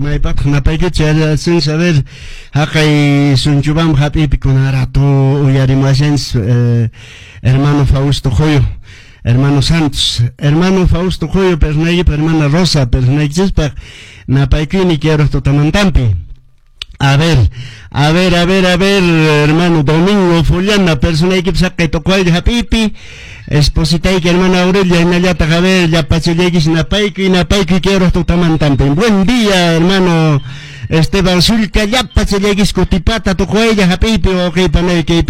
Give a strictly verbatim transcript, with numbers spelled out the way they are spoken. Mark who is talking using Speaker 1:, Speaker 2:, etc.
Speaker 1: maypat napaykuchar sin saber haqay sunchubam hapipi kunarato uyarimasens eh, hermano Fausto Joyo, hermano Santos, hermano Fausto Joyo, personaje, hermana Rosa, personaje, napaykuni quiero totamantampi. A ver, a ver, a ver, a ver, hermano Domingo Fuliana, persona que saca tocuay de Hapipi, esposita y que hermana Aurelia, y Nayata Javier, ya pachelegis, napaiku y napaiku y quiero totamantampi. Buen día, hermano Esteban Zulca, ya pachelegis cotipata tocuay de Hapipi, ok, panay que